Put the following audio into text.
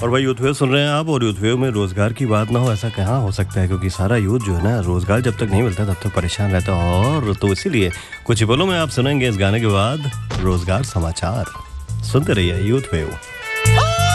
और भाई youth wave सुन रहे हैं आप, और यूथ वेव में रोजगार की बात ना हो ऐसा कहाँ हो सकता है, क्योंकि सारा यूथ जो है ना रोजगार जब तक नहीं मिलता तब तक परेशान रहता है। और तो इसीलिए कुछ ही पलों में आप सुनेंगे इस गाने के बाद रोजगार समाचार। सुनते रहिए यूथ वेव।